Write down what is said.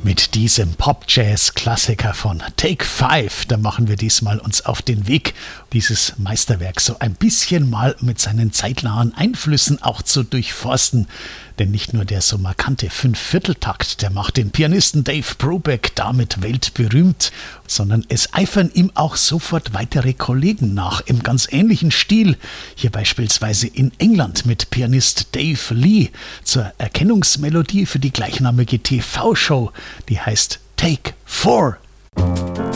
Mit diesem Pop-Jazz-Klassiker von Take 5, da machen wir diesmal uns auf den Weg, dieses Meisterwerk so ein bisschen mal mit seinen zeitnahen Einflüssen auch zu durchforsten. Denn nicht nur der so markante Fünfvierteltakt, der macht den Pianisten Dave Brubeck damit weltberühmt, sondern es eifern ihm auch sofort weitere Kollegen nach im ganz ähnlichen Stil. Hier beispielsweise in England mit Pianist Dave Lee zur Erkennungsmelodie für die gleichnamige TV-Show, die heißt Take 4.